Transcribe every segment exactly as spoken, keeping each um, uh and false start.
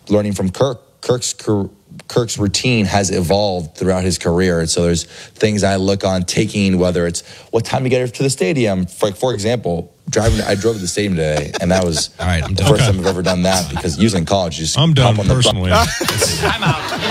learning from Kirk. Kirk's Kirk's routine has evolved throughout his career. And so there's things I look on taking, whether it's what time you get to the stadium. For, for example, driving, I drove to the stadium today, and that was All right, I'm the done. first Okay. time I've ever done that, because usually in college, you just I'm done hop on the personally. I'm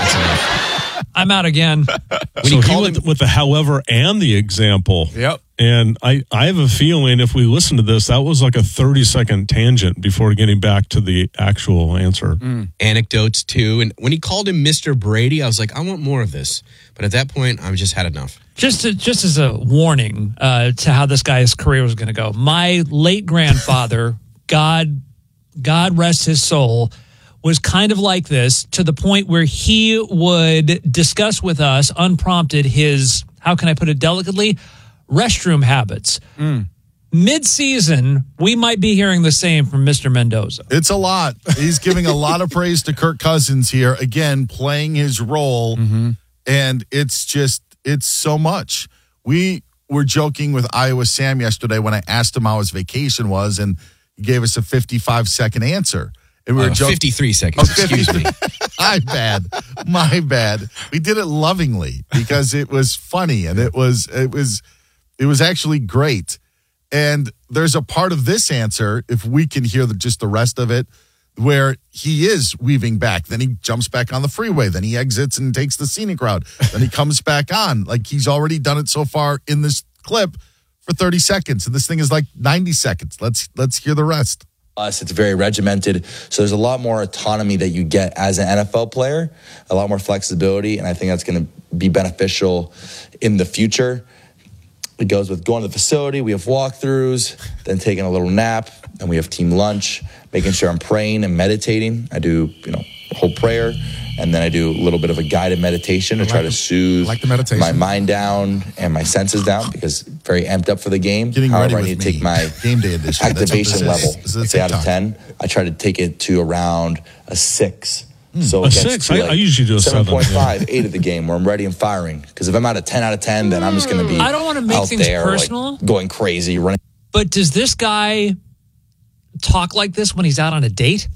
out. I'm out again. When so he he called went him, with the however and the example. Yep. And I, I have a feeling if we listen to this, that was like a thirty second tangent before getting back to the actual answer. Mm. anecdotes too, and when he called him Mister Brady, I was like, I want more of this. But at that point, I've just had enough. Just to, just as a warning uh, to how this guy's career was going to go. My late grandfather, God, God rest his soul, was kind of like this, to the point where he would discuss with us unprompted his, how can I put it delicately, restroom habits. Mm. Mid-season, we might be hearing the same from Mister Mendoza. It's a lot. He's giving a lot of praise to Kirk Cousins here, again, playing his role. Mm-hmm. And it's just, it's so much. We were joking with Iowa Sam yesterday when I asked him how his vacation was, and he gave us a fifty-five second answer. And we were Uh, joking. fifty-three seconds, Oh, excuse me. My bad. My bad. We did it lovingly because it was funny, and it was, it was, it was actually great. And there's a part of this answer, if we can hear the, just the rest of it, where he is weaving back. Then he jumps back on the freeway. Then he exits and takes the scenic route. Then he comes back on. Like, he's already done it so far in this clip for thirty seconds. And this thing is like ninety seconds. Let's let's hear the rest. Us, it's very regimented. So there's a lot more autonomy that you get as an N F L player, a lot more flexibility, and I think that's going to be beneficial in the future. It goes with going to the facility. We have walkthroughs, then taking a little nap, and we have team lunch, making sure I'm praying and meditating. I do, you know, a whole prayer, and then I do a little bit of a guided meditation to like try to the- soothe I like the meditation. my mind down and my senses down, because very amped up for the game. Getting However, ready I with need to me. take my Game day edition. That's what activation this is. level, This is a say out of TikTok. ten. I try to take it to around a six. So A it gets six? to I- like I usually do a seven, seven point five, yeah. eight of the game where I'm ready and firing. Because if I'm at a ten out of ten, then I'm just going to be I don't wanna make out things there, personal. like, going crazy, running. But does this guy talk like this when he's out on a date?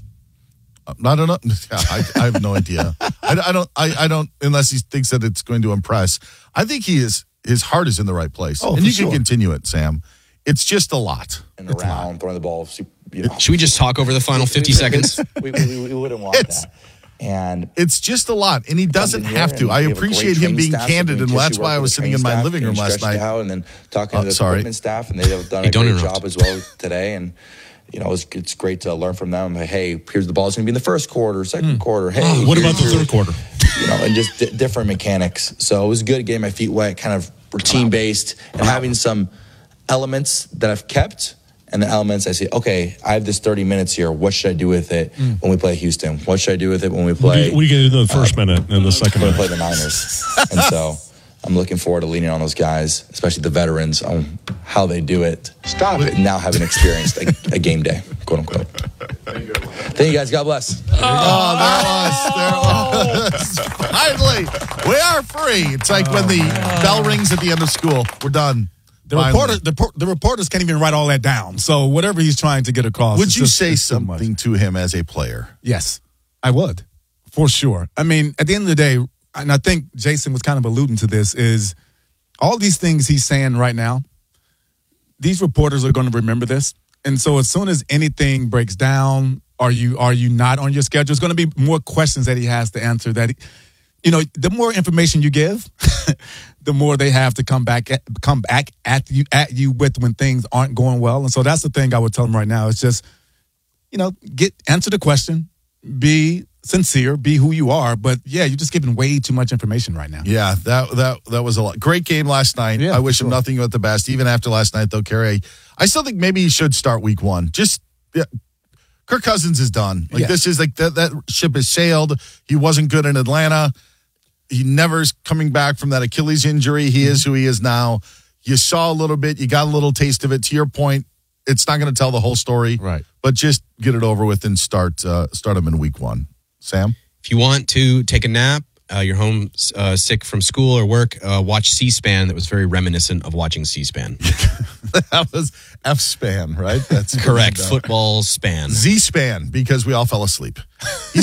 I don't know. I, I have no idea. I, I don't. I, I don't. Unless he thinks that it's going to impress. I think he is. His heart is in the right place, Oh, and for you sure. can continue it, Sam. It's just a lot. and around, throwing the ball. super- You know. Should we just talk over the final fifty seconds? we, we, we wouldn't want It's- that. And It's just a lot, and he doesn't comes in have here to. and I we have a appreciate great him training being staff, so candid, we and just that's work why I with was the sitting in training my staff living room and last stretch it night. out, and then talking Oh, to the sorry. equipment staff, and they have done Hey, a don't great interrupt. job as well today. And you know, it's, it's great to learn from them. Like, hey, here's the ball's going to be in the first quarter, second quarter. Hey, Oh, what here's about the your- third quarter? You know, and just d- different mechanics. So it was good getting my feet wet, kind of routine based, and having some elements that I've kept, and the elements I say, okay, I have this thirty minutes here. What should I do with it when we play Houston? What should I do with it when we What do play? you, what do you get in the first minute and the second When we play minute? the Niners. And so I'm looking forward to leaning on those guys, especially the veterans, on how they do it. Stop it. Now having experienced a, a game day, quote unquote. Thank you guys. God bless. Oh, there it was. There it was. Finally, we are free. It's like when the bell rings at the end of school. We're done. The Finally. reporter, the, por- the reporters can't even write all that down. So whatever he's trying to get across. Would it's you just- say it's so much. something to him as a player? Yes, I would, for sure. I mean, at the end of the day, and I think Jason was kind of alluding to this, is all these things he's saying right now, these reporters are going to remember this. And so as soon as anything breaks down, are you are you not on your schedule? It's going to be more questions that he has to answer that, he, you know, the more information you give, the more they have to come back at, come back at you at you with when things aren't going well. And so that's the thing I would tell him right now. It's just, you know, get answer the question, be sincere, be who you are. But yeah, you're just giving way too much information right now. Yeah, that that that was a lot. Great game last night. Yeah, I wish for him sure. nothing but the best. Even after last night, though, Kerry, I still think maybe he should start week one. Just yeah, Kirk Cousins is done. Like Yeah. this is like that that ship has sailed. He wasn't good in Atlanta. He never's coming back from that Achilles injury. He is who he is now. You saw a little bit. You got a little taste of it. To your point, it's not going to tell the whole story, Right. But just get it over with and start uh, start him in week one. Sam. If you want to take a nap, uh, you're home uh, sick from school or work, uh, watch C-SPAN. That was very reminiscent of watching C-SPAN. That was F-SPAN, right? That's Correct. Football span. Z-SPAN, because we all fell asleep.